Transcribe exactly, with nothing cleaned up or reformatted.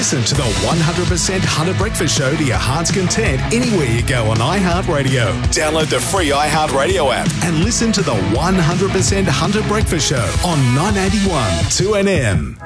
Listen to the one hundred percent Hunter Breakfast Show to your heart's content anywhere you go on iHeartRadio. Download the free iHeartRadio app and listen to the one hundred percent Hunter Breakfast Show on nine eighty-one two N M.